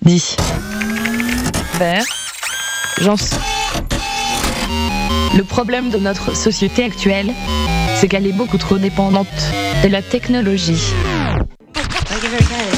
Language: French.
Dis. Vert. Le problème de notre société actuelle, c'est qu'elle est beaucoup trop dépendante de la technologie. Thank you very kindly.